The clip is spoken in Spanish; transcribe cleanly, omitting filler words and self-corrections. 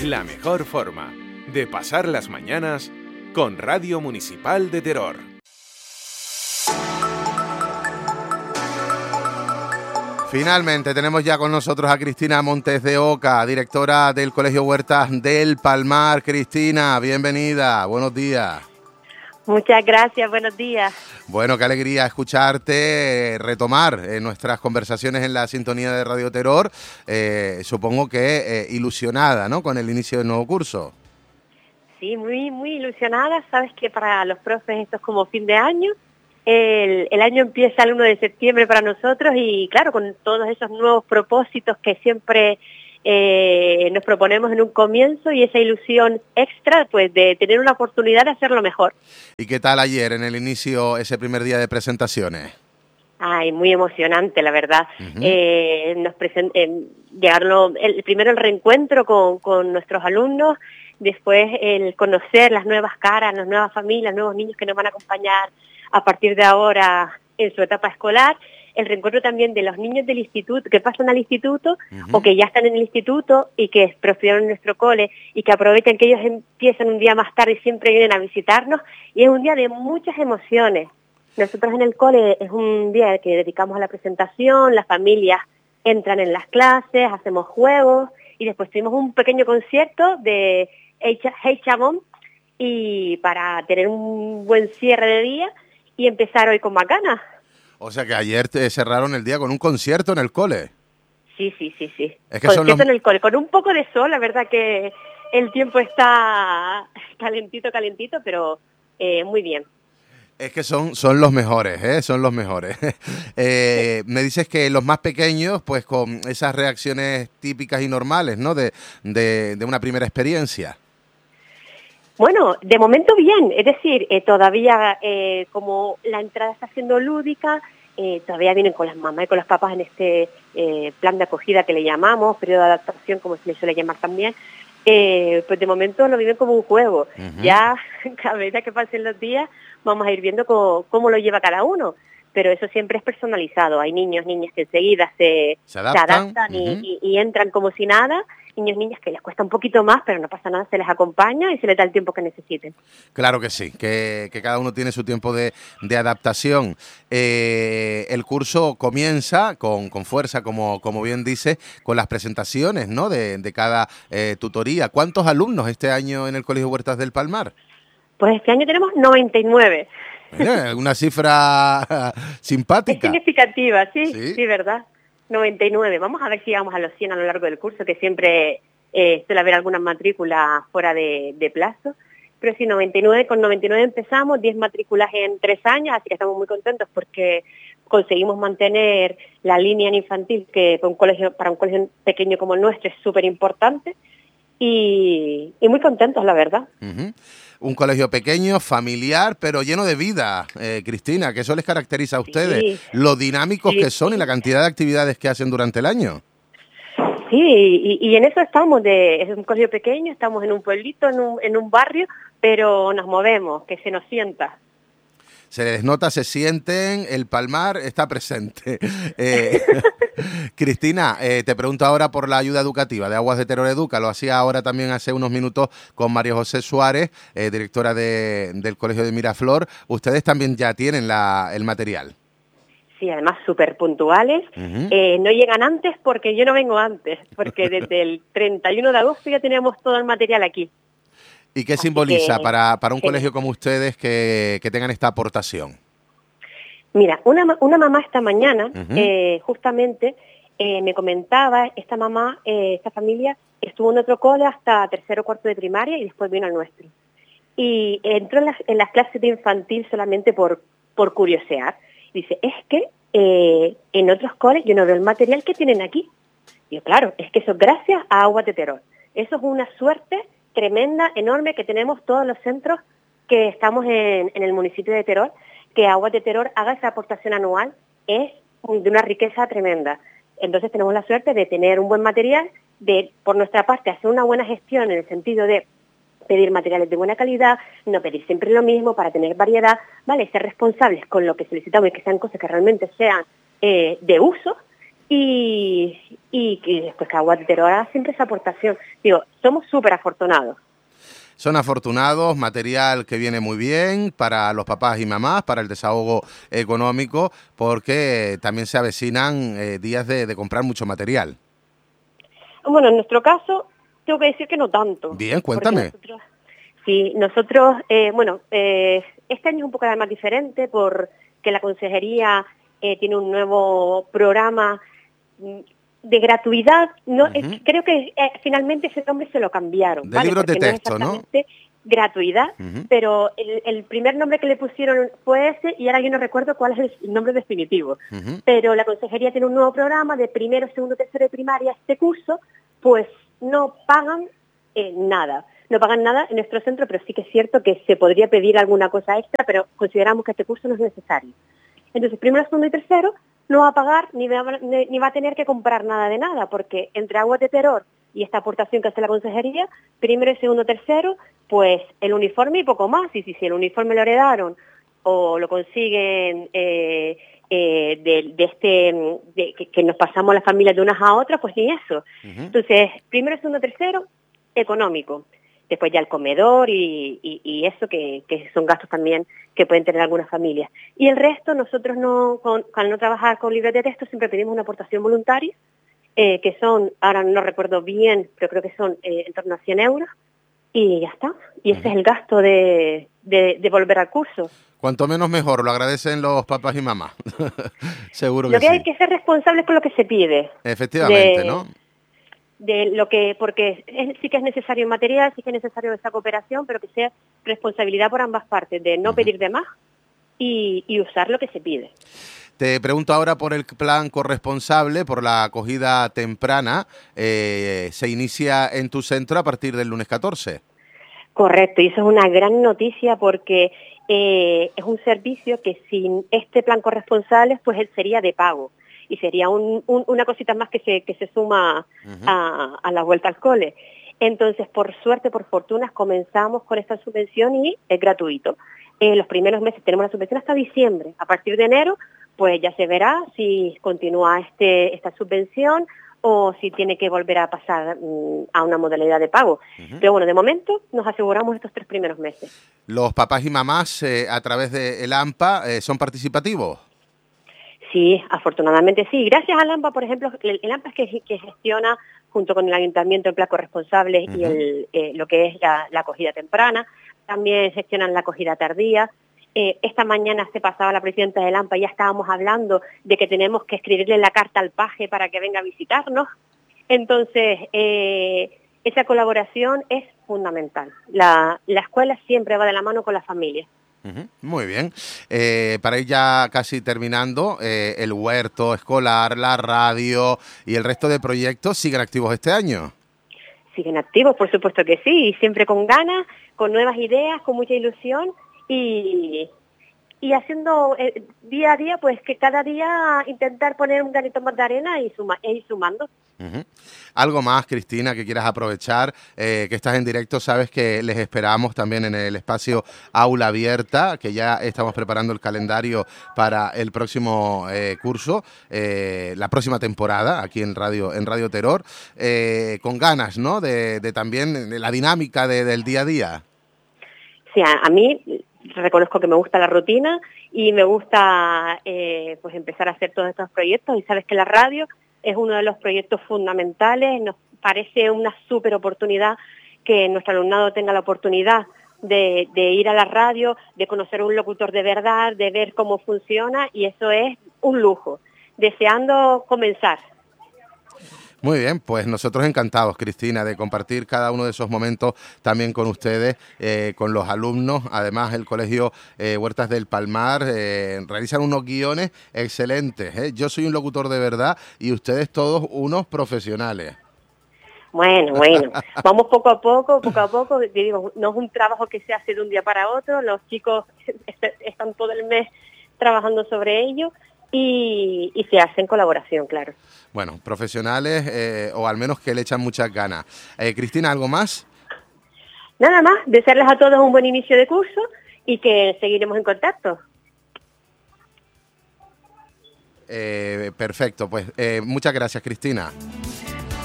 la mejor forma de pasar las mañanas con Radio Municipal de Teror. Finalmente tenemos ya con nosotros a Cristina Montes de Oca, directora del Colegio Huertas del Palmar. Cristina, bienvenida, buenos días. Muchas gracias, buenos días. Bueno, qué alegría escucharte, retomar nuestras conversaciones en la sintonía de Radio Terror. Supongo que ilusionada, ¿no?, con el inicio del nuevo curso. Sí, muy ilusionada. Sabes que para los profes esto es como fin de año. El año empieza el 1 de septiembre para nosotros y claro, con todos esos nuevos propósitos que siempre nos proponemos en un comienzo y esa ilusión extra pues de tener una oportunidad de hacerlo mejor. ¿Y qué tal ayer en el inicio, ese primer día de presentaciones? Ay, muy emocionante, la verdad. Primero el reencuentro con nuestros alumnos, después el conocer las nuevas caras, las nuevas familias, nuevos niños que nos van a acompañar a partir de ahora en su etapa escolar, el reencuentro también de los niños del instituto, que pasan al instituto o que ya están en el instituto y que prefieren en nuestro cole y que aprovechan que ellos empiezan un día más tarde y siempre vienen a visitarnos, y es un día de muchas emociones. Nosotros en el cole es un día que dedicamos a la presentación, las familias entran en las clases, hacemos juegos y después tuvimos un pequeño concierto de Hey Chabón y para tener un buen cierre de día y empezar hoy con más ganas. O sea que ayer te cerraron el día con un concierto en el cole. Sí. Es que concierto en el cole, con un poco de sol, la verdad que el tiempo está calentito, pero muy bien. Es que son los mejores, ¿eh? Son los mejores. Me dices que los más pequeños, pues con esas reacciones típicas y normales, ¿no?, de una primera experiencia. Bueno, de momento bien, es decir, todavía como la entrada está siendo lúdica, todavía vienen con las mamás y con los papás en este plan de acogida que le llamamos, periodo de adaptación, como se le suele llamar también, pues de momento lo viven como un juego. Ya, cada vez que pasen los días, vamos a ir viendo cómo lo lleva cada uno, pero eso siempre es personalizado. Hay niños, niñas que enseguida se adaptan y entran como si nada, niñas que les cuesta un poquito más, pero no pasa nada, se les acompaña y se les da el tiempo que necesiten. Claro que sí, que cada uno tiene su tiempo de adaptación. El curso comienza con fuerza, como bien dice, con las presentaciones, ¿no?, de cada tutoría. ¿Cuántos alumnos este año en el Colegio Huertas del Palmar? Pues este año tenemos 99. Una cifra simpática. Es significativa, sí, ¿verdad? 99. Vamos a ver si llegamos a los 100 a lo largo del curso, que siempre suele haber algunas matrículas fuera de plazo. Pero sí, 99, con 99 empezamos, 10 matrículas en 3 años, así que estamos muy contentos porque conseguimos mantener la línea en infantil, que para un colegio pequeño como el nuestro es súper importante, y muy contentos, la verdad. Un colegio pequeño, familiar, pero lleno de vida, Cristina, que eso les caracteriza a ustedes, lo dinámicos que son y la cantidad de actividades que hacen durante el año. Sí, y en eso estamos, es un colegio pequeño, estamos en un pueblito, en un barrio, pero nos movemos, que se nos sienta. Se les nota, se sienten, el Palmar está presente. Cristina, te pregunto ahora por la ayuda educativa de Aguas de Teror Educa. Lo hacía ahora también hace unos minutos con María José Suárez, directora del Colegio de Miraflor. Ustedes también ya tienen el material. Sí, además súper puntuales. No llegan antes porque yo no vengo antes, porque desde el 31 de agosto ya tenemos todo el material aquí. ¿Y qué simboliza para un colegio como ustedes que tengan esta aportación? Mira, una mamá esta mañana, justamente, me comentaba, esta familia estuvo en otro cole hasta tercero o cuarto de primaria y después vino al nuestro. Y entró en las clases de infantil solamente por curiosear. Dice, es que en otros coles yo no veo el material que tienen aquí. Y yo, claro, es que eso es gracias a Aguas de Teror. Eso es una suerte tremenda, enorme, que tenemos todos los centros que estamos en el municipio de Teror, que Aguas de Teror haga esa aportación anual, es de una riqueza tremenda. Entonces tenemos la suerte de tener un buen material, de por nuestra parte hacer una buena gestión en el sentido de pedir materiales de buena calidad, no pedir siempre lo mismo para tener variedad, ¿vale? Ser responsables con lo que solicitamos y que sean cosas que realmente sean de uso, y después que Agua de Teror haga siempre esa aportación. Digo, somos súper afortunados. Son afortunados, material que viene muy bien para los papás y mamás, para el desahogo económico, porque también se avecinan días de comprar mucho material. Bueno, en nuestro caso, tengo que decir que no tanto. Bien, cuéntame. Nosotros, este año es un poco además diferente porque la consejería tiene un nuevo programa de gratuidad. Creo que finalmente ese nombre se lo cambiaron. De libros de texto, no es exactamente gratuidad, pero el primer nombre que le pusieron fue ese y ahora yo no recuerdo cuál es el nombre definitivo. Pero la consejería tiene un nuevo programa de primero, segundo, tercero de primaria. Este curso, pues no pagan nada. No pagan nada en nuestro centro, pero sí que es cierto que se podría pedir alguna cosa extra, pero consideramos que este curso no es necesario. Entonces, primero, segundo y tercero no va a pagar ni va a tener que comprar nada de nada, porque entre Agua de Teror y esta aportación que hace la consejería, primero, segundo, tercero, pues el uniforme y poco más. Y si el uniforme lo heredaron o lo consiguen que nos pasamos las familias de unas a otras, pues ni eso. Entonces, primero, segundo, tercero, económico. Después ya el comedor y eso que son gastos también que pueden tener algunas familias. Y el resto, nosotros al no trabajar con libros de texto, siempre pedimos una aportación voluntaria, que son, ahora no recuerdo bien, pero creo que son en torno a 100 euros, y ya está. Y ese es el gasto de volver al curso. Cuanto menos mejor, lo agradecen los papás y mamás. Seguro que lo que sí. hay que ser responsables con lo que se pide. Efectivamente, ¿no? Porque sí que es necesario material, sí que es necesario esa cooperación, pero que sea responsabilidad por ambas partes, de no pedir de más y usar lo que se pide. Te pregunto ahora por el plan corresponsable, por la acogida temprana. Se inicia en tu centro a partir del lunes 14. Correcto, y eso es una gran noticia porque es un servicio que sin este plan corresponsable pues él sería de pago. Y sería una cosita más que se suma a la vuelta al cole. Entonces, por suerte, por fortuna, comenzamos con esta subvención y es gratuito. Los primeros meses tenemos la subvención hasta diciembre. A partir de enero, pues ya se verá si continúa esta subvención o si tiene que volver a pasar a una modalidad de pago. Pero bueno, de momento nos aseguramos estos 3 primeros meses. ¿Los papás y mamás a través del AMPA son participativos? Sí, afortunadamente sí. Gracias al AMPA, por ejemplo, el AMPA es que gestiona junto con el Ayuntamiento el plan corresponsable y lo que es la acogida temprana. También gestionan la acogida tardía. Esta mañana se pasaba la presidenta del AMPA y ya estábamos hablando de que tenemos que escribirle la carta al paje para que venga a visitarnos. Entonces, esa colaboración es fundamental. La escuela siempre va de la mano con la familia. Muy bien. Para ir ya casi terminando, el huerto escolar, la radio y el resto de proyectos siguen activos este año. Siguen activos, por supuesto que sí, y siempre con ganas, con nuevas ideas, con mucha ilusión y haciendo día a día, pues que cada día intentar poner un granito más de arena y ir sumando. Algo más, Cristina, que quieras aprovechar, que estás en directo, sabes que les esperamos también en el espacio Aula Abierta, que ya estamos preparando el calendario para el próximo curso, la próxima temporada aquí en Radio Terror, con ganas, ¿no? De también de la dinámica del día a día. Sí, a mí reconozco que me gusta la rutina y me gusta pues empezar a hacer todos estos proyectos y sabes que la radio es uno de los proyectos fundamentales. Nos parece una súper oportunidad que nuestro alumnado tenga la oportunidad de ir a la radio, de conocer a un locutor de verdad, de ver cómo funciona y eso es un lujo. Deseando comenzar. Muy bien, pues nosotros encantados, Cristina, de compartir cada uno de esos momentos también con ustedes, con los alumnos. Además, el Colegio Huertas del Palmar realizan unos guiones excelentes. Yo soy un locutor de verdad y ustedes todos unos profesionales. Bueno, vamos poco a poco. Digo, no es un trabajo que se hace de un día para otro. Los chicos están todo el mes trabajando sobre ello. Y se hace en colaboración, claro. Bueno, profesionales o al menos que le echan muchas ganas. Cristina, ¿algo más? Nada más, desearles a todos un buen inicio de curso y que seguiremos en contacto. Perfecto, pues muchas gracias, Cristina.